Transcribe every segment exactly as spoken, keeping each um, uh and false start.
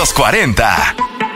los cuarenta.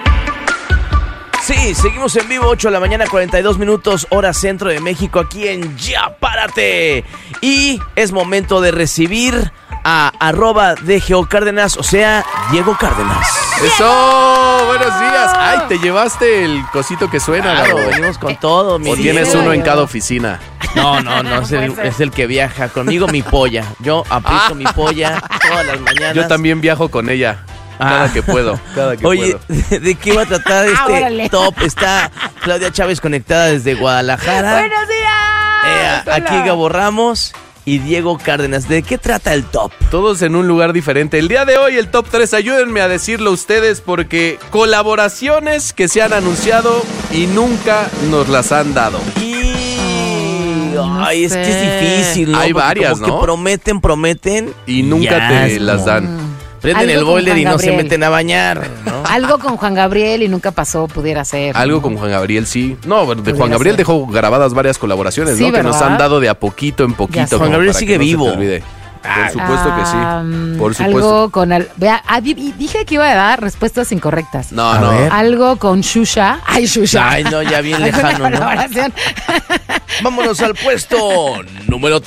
Sí, seguimos en vivo, ocho de la mañana, cuarenta y dos minutos, hora centro de México, aquí en Ya Párate. Y es momento de recibir a arroba D G O Cárdenas, o sea, Diego Cárdenas. ¡Eso! ¡Buenos días! ¡Ay, te llevaste el cosito que suena! Claro, Gabo. venimos con todo, mi ¿O tienes Diego. uno en cada oficina? No, no, no, es el, es el que viaja. Conmigo mi polla. Yo aprieto mi polla todas las mañanas. Yo también viajo con ella. Cada Ah. que puedo, cada que Oye, puedo. ¿de qué va a tratar este Órale. top? Está Claudia Chávez conectada desde Guadalajara. ¡Buenos días! Eh, Hola. aquí Gabo Ramos y Diego Cárdenas. ¿De qué trata el top? Todos en un lugar diferente. El día de hoy, el top tres, ayúdenme a decirlo ustedes porque colaboraciones que se han anunciado y nunca nos las han dado. Y... no Ay, es sé. que es difícil, ¿no? Hay Porque varias, como ¿no? que prometen, prometen. Y nunca ya te es las como- dan. Prenden Algo el con boiler Juan y no se Gabriel. meten a bañar, ¿no? Algo con Juan Gabriel y nunca pasó, pudiera ser. Algo ¿no? con Juan Gabriel, sí. No, de Pudiera Juan Gabriel ser. dejó grabadas varias colaboraciones, Sí, ¿no? Que nos ¿verdad? han dado de a poquito en poquito. sé. como Juan Gabriel para sigue que no se te vivo. olvide. Por supuesto que sí. Ah, Por supuesto. Algo con... Al... Vea, ah, di- di- dije que iba a dar respuestas incorrectas. No, A no. ver. Algo con Shusha. Ay, Shusha. Ay, no, ya bien ¿Alguna lejano, ¿no? colaboración? Vámonos al puesto número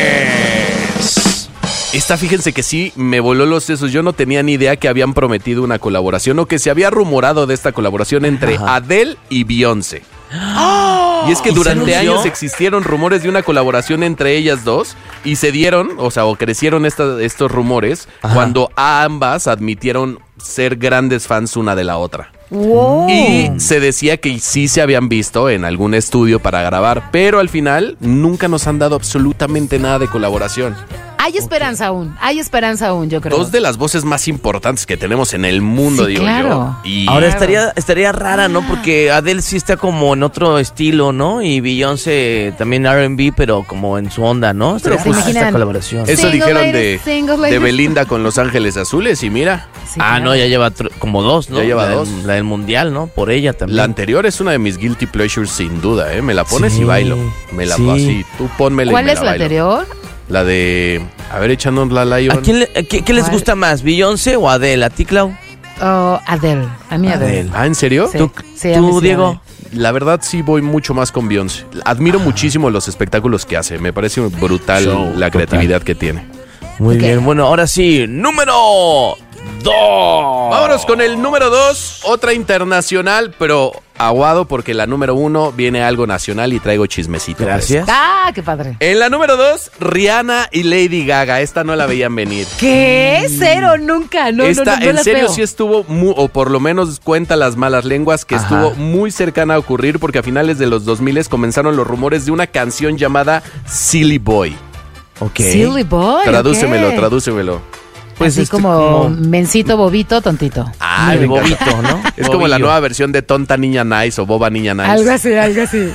tres. Esta, fíjense que sí, me voló los sesos. Yo no tenía ni idea que habían prometido una colaboración o que se había rumorado de esta colaboración entre Ajá. Adele y Beyoncé. Y es que ¿Y se durante anunció? años existieron rumores de una colaboración entre ellas dos y se dieron, o sea, o crecieron esta- estos rumores Ajá. cuando ambas admitieron ser grandes fans una de la otra. Wow. Y se decía que sí se habían visto en algún estudio para grabar, pero al final nunca nos han dado absolutamente nada de colaboración. Hay esperanza aún. Hay esperanza aún, yo creo. Dos de las voces más importantes que tenemos en el mundo, Sí, digo claro. yo. Y Ahora Claro. estaría estaría rara, ¿no? Porque Adele sí está como en otro estilo, ¿no? Y Beyoncé también R and B, pero como en su onda, ¿no? Estaría ¿se cool esta imaginan? colaboración. eso Single dijeron ladies, de, single de ladies. Belinda con Los Ángeles Azules y mira, Sí, Ah, claro. no, ya lleva tr- como dos, ¿no? Ya lleva la del- dos. La del mundial, ¿no? Por ella también. la anterior es una de mis guilty pleasures sin duda, ¿eh? Me la pones Sí, y bailo. Me la sí. así, tú pónmela y ¿Cuál me es la la bailo. anterior? La de, a ver, échanos la Lion. ¿A quién le- a qué, qué les ¿Cuál? gusta más, Beyoncé o Adele? ¿A ti, Clau? Oh, Adele. A mí Adele. Adele. Ah, ¿en serio? Sí. ¿Tú, Sí, a tú, mí sí, Diego? Adele. La verdad sí voy mucho más con Beyoncé. Admiro muchísimo los espectáculos que hace. Me parece brutal Show la total. creatividad que tiene. Muy Ok. bien. Bueno, ahora sí, número dos. Vámonos con el número dos, otra internacional, pero aguado porque la número uno viene algo nacional y traigo chismecito. Gracias. Ah, qué padre. En la número dos, Rihanna y Lady Gaga. Esta no la veían venir. ¿Qué? Cero, nunca. No, Esta no, no, no en la serio veo. sí estuvo, mu- o por lo menos cuenta las malas lenguas, que Ajá. estuvo muy cercana a ocurrir porque a finales de los dos mil comenzaron los rumores de una canción llamada Silly Boy. Ok. Silly Boy. Tradúcemelo, ok. tradúcemelo. Pues Así este, como, como- mencito, bobito, tontito. Ah, el me encanta. bobito, ¿no? Es como la Bobillo. nueva versión de Tonta Niña Nice o Boba Niña Nice. Algo así, algo así.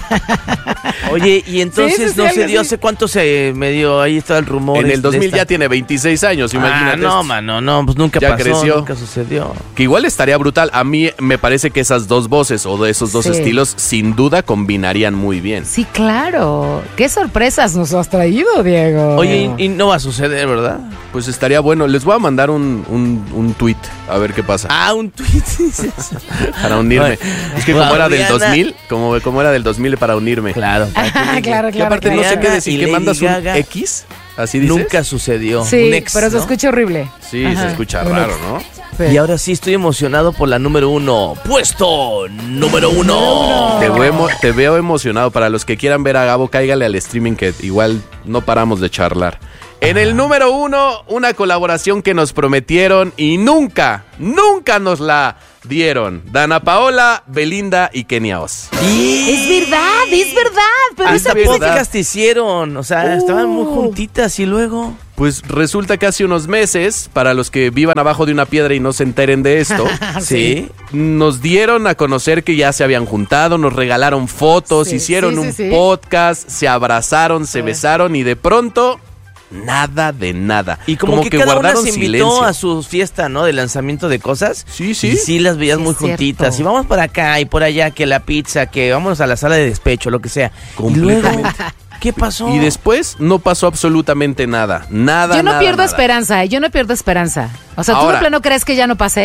Oye, y entonces Sí, sí, sí, no se algo dio, así. ¿hace cuánto se me dio? Ahí está el rumor. En este, el dos mil de ya esta- tiene veintiséis años, imagínate. Ah, no, esto. mano, no, pues nunca Ya pasó, creció. nunca sucedió. Que igual estaría brutal. A mí me parece que esas dos voces o de esos dos Sí. estilos sin duda combinarían muy bien. Sí, claro. ¿Qué sorpresas nos has traído, Diego? Oye, y, y no va a suceder, ¿verdad? Pues estaría bueno. Les voy a mandar un, un, un tweet a ver qué pasa. Ah, un tweet. dices. Para unirme. Ay. Es que como Wow, era del Rihanna. dos mil, como, como era del dos mil para unirme. Claro. Ah, claro, Que claro. aparte claro. no sé qué Rihanna decir, y que Lady mandas un Gaga. X, así dices. Nunca sucedió. Sí, Un ex, pero se ¿no? escucha horrible. Sí, Ajá, se escucha un raro, ex. ¿no? Sí. Y ahora sí estoy emocionado por la número uno. Puesto número uno. Te veo, emo- te veo emocionado. Para los que quieran ver a Gabo, cáigale al streaming que igual no paramos de charlar. En el número uno, una colaboración que nos prometieron y nunca, nunca nos la dieron. Dana Paola, Belinda y Kenia Oz. Y Es verdad, es verdad. Pero Ah, esa está bien, poca- ¿verdad? podcast te hicieron. O sea, estaban muy Uh. juntitas y luego. Pues resulta que hace unos meses, para los que vivan abajo de una piedra y no se enteren de esto, Sí. nos dieron a conocer que ya se habían juntado, nos regalaron fotos, Sí, hicieron sí, un sí, sí. podcast, se abrazaron, se Sí. besaron y de pronto, nada de nada. Y como, que, cada una guardaron se invitó silencio. a su fiesta, ¿no? De lanzamiento de cosas. Sí, sí. Y sí las veías Sí, muy es cierto. juntitas. Y vamos para acá y por allá, que la pizza, que vámonos a la sala de despecho, lo que sea. Y luego, Completamente. ¿qué pasó? Y después no pasó absolutamente nada. Nada, Yo no nada, pierdo nada. esperanza, ¿eh? Yo no pierdo esperanza. O sea, ¿tú Ahora. de plano crees que ya no pasé?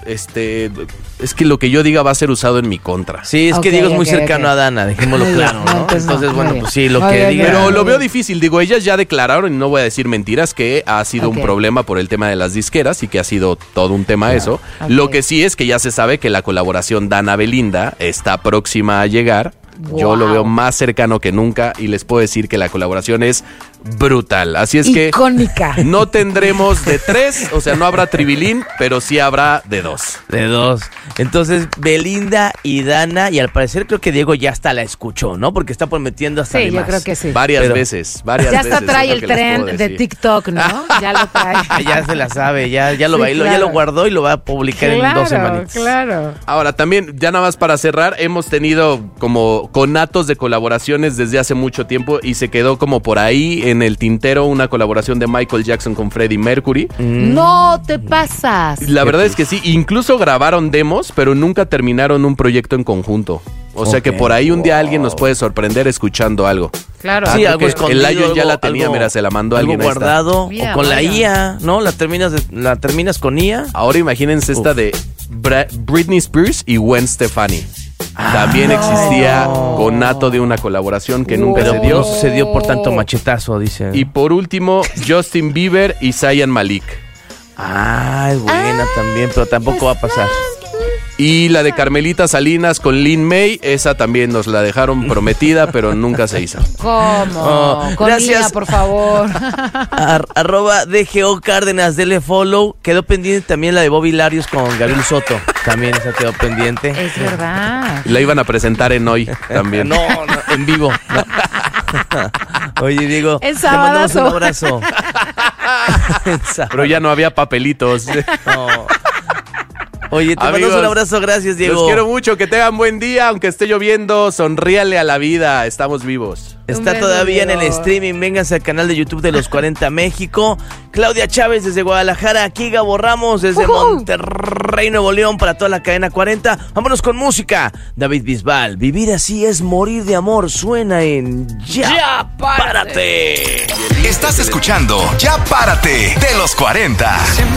este, es que lo que yo diga va a ser usado en mi contra. Sí, es Ok, que Diego es muy ok, cercano ok. a Dana, dejémoslo Muy claro, bien, ¿no? no, entonces Entonces, no, bueno, muy pues bien. sí, lo Muy que bien, diga. Pero muy lo veo bien. difícil, digo, ellas ya declararon, y no voy a decir mentiras, que ha sido Ok. un problema por el tema de las disqueras y que ha sido todo un tema eso. Ok. Lo que sí es que ya se sabe que la colaboración Dana-Belinda está próxima a llegar. Yo Wow. lo veo más cercano que nunca y les puedo decir que la colaboración es brutal. Así es que Icónica. no tendremos de tres, o sea, no habrá tribilín, pero sí habrá de dos. De dos. Entonces, Belinda y Dana, y al parecer creo que Diego ya hasta la escuchó, ¿no? Porque está prometiendo hasta Sí, de yo más. creo que sí. Varias Pero- veces, varias Ya veces. hasta trae es lo el que les tren puedo de decir. TikTok, ¿no? Ya lo trae. Ah, ya se la sabe, ya, ya lo Sí, bailó, ya claro. lo guardó y lo va a publicar en dos semanitas. Claro. Ahora, también, ya nada más para cerrar, hemos tenido como conatos de colaboraciones desde hace mucho tiempo y se quedó como por ahí en el tintero una colaboración de Michael Jackson con Freddie Mercury. No te pasas. La verdad es que sí, incluso grabaron demos, pero nunca terminaron un proyecto en conjunto. O sea Ok. que por ahí un día alguien nos puede sorprender escuchando algo. Claro. Ah, Sí, creo algo que escondido. el Lion ya algo- la tenía, algo- mira, se la mandó a algo alguien. ahí está. guardado. Mira, o con la vaya. I A, ¿no? La terminas, de- la terminas con I A. Ahora imagínense esta Uf. de Bra- Britney Spears y Gwen Stefani. También no. existía conato de una colaboración que nunca Pero se no dio. sucedió por tanto machetazo, dice. Y por último, Justin Bieber y Zayn Malik. Ah, es buena también, pero tampoco va a pasar. Y la de Carmelita Salinas con Lin May, esa también nos la dejaron prometida, pero nunca se hizo. ¿Cómo? Oh, Con gracias. Nia, por favor. Ar- arroba D G O Cárdenas, dele follow. Quedó pendiente también la de Bobby Larios con Gabriel Soto. También esa quedó pendiente. Es verdad. La iban a presentar en hoy también. No, no, en vivo. no. Oye, Diego, Es te mandamos un sabadazo. abrazo. En sábado. Pero ya no había papelitos. No. Oye, te mandamos Amigos, un abrazo, gracias, Diego. Los quiero mucho, que tengan buen día, aunque esté lloviendo, sonríale a la vida, estamos vivos. Está Un beso, todavía en el Diego. streaming, vénganse al canal de YouTube de los cuarenta México. Claudia Chávez desde Guadalajara, aquí Gabo Ramos desde Ujú. Monterrey, Nuevo León, para toda la cadena cuarenta. Vámonos con música. David Bisbal, vivir así es morir de amor, suena en Ya, Ya, párate. párate. Estás escuchando Ya Párate de los cuarenta.